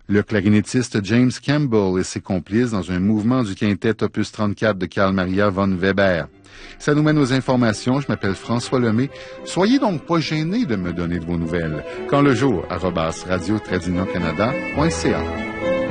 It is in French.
Le clarinettiste James Campbell et ses complices dans un mouvement du quintet opus 34 de Carl Maria von Weber. Ça nous mène aux informations. Je m'appelle François Lemay. Soyez donc pas gênés de me donner de vos nouvelles. Quand le jour, @radio-canada.ca.